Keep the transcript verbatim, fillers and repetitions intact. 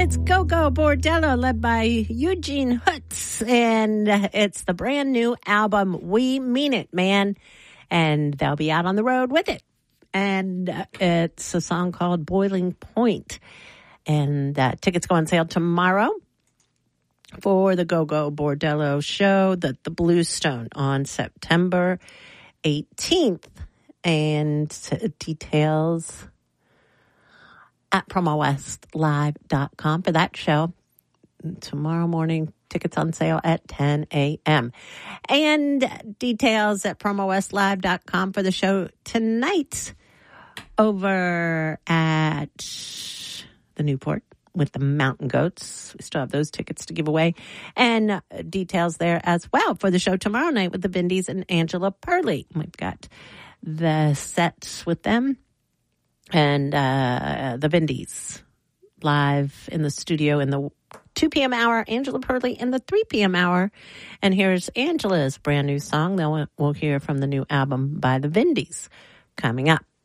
It's Go-Go Bordello, led by Eugene Hutz, and it's the brand new album, We Mean It, Man, and they'll be out on the road with it. And it's a song called Boiling Point, and uh, tickets go on sale tomorrow for the Go-Go Bordello show, the, the Bluestone, on September eighteenth. And details at promo west live dot com for that show. Tomorrow morning, tickets on sale at ten a.m. And details at promo west live dot com for the show tonight over at the Newport with the Mountain Goats. We still have those tickets to give away. And details there as well for the show tomorrow night with the Vindies and Angela Perley. We've got the sets with them and uh, the Vindies live in the studio in the two p.m. hour, Angela Perley in the three p.m. hour. And here's Angela's brand new song. Then we'll hear from the new album by the Vindies coming up.